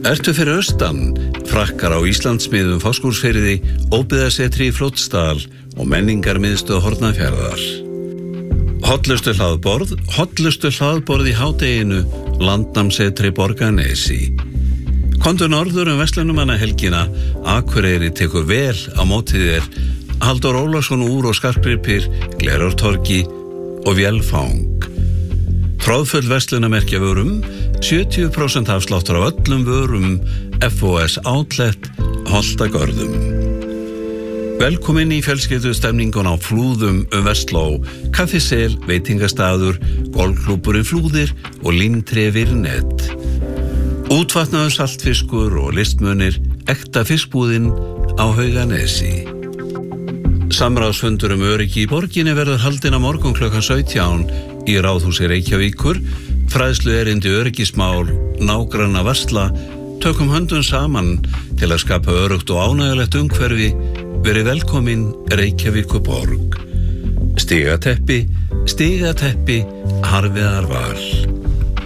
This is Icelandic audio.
Ertu fyrir austan, frakkar á Íslandsmiðum Fáskrúðsfirði, óbyggðasetri í Fljótsdal og menningarmiðstöð Hornafjarðar. Hollustu hlaðborð í hádeginu, landnámssetri Borgarnesi. Komdu norður verslunarmannahelgina, Akureyri tekur vel á móti þér, Halldór Ólafsson úr og skartgripir, Glerártorgi og Vélfang. Tróðfull verslunarmerkjavörum, 70% afsláttur af öllum vörum, FOS Outlet, Holtagörðum. Velkomin í fjölskyldustemningun á Flúðum Vestló, kaffisel, veitingastaður, golfklúbburinn Flúðir og Límtré Virnet. Útvatnaður saltfiskur og listmunir, ekta fiskbúðin á Hauganesi. Samráðsfundur öryggi í borginni verður haldinn á morgun klukkan 17 í Ráðhúsi Reykjavíkur, fræðslu erindi öryggismál, nágranna varsla, tökum höndum saman til að skapa öruggt og ánægjulegt umhverfi, verið velkomin Reykjavíkurborg. Stigateppi, Harviðar Val.